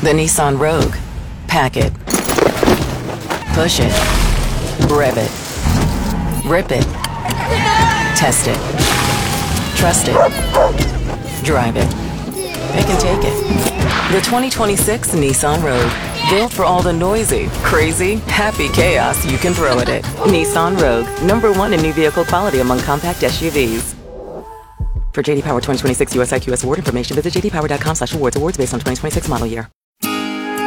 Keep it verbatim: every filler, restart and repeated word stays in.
The Nissan Rogue. Pack it. Push it. Rev it. Rip it. Test it. Trust it. Drive it. They can take it. The twenty twenty-six Nissan Rogue. Built for all the noisy, crazy, happy chaos you can throw at it. Nissan Rogue. Number one in new vehicle quality among compact S U Vs. For J D Power twenty twenty-six U S I Q S award information, visit j d power dot com slash awards. Awards based on twenty twenty-six model year.